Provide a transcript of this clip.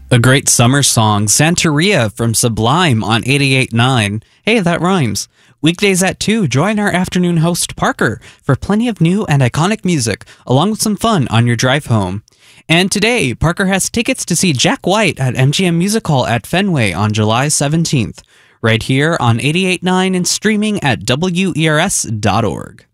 A great summer song, Santeria from Sublime on 88.9. Hey, that rhymes. Weekdays at 2, join our afternoon host Parker for plenty of new and iconic music, along with some fun on your drive home. And today, Parker has tickets to see Jack White at MGM Music Hall at Fenway on July 17th, right here on 88.9 and streaming at WERS.org.